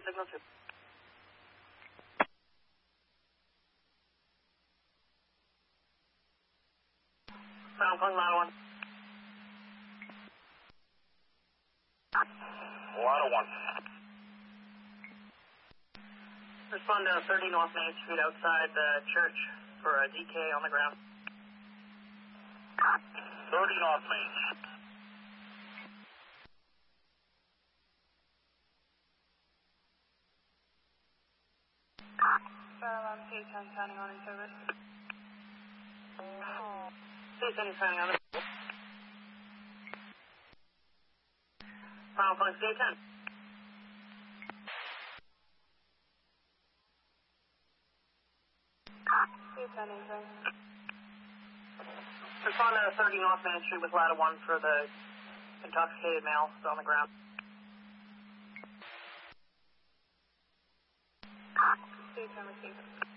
signal 2. I'm calling Lotto 1. Lotto 1. Respond to 30 North Main Street outside the church for a DK on the ground. 30 North Main. K10 signing on in service. K10 signing on. Final points K10. K10 anything. Respond to 30 North Main Street with Ladder 1 for the intoxicated male on the ground. K10 received.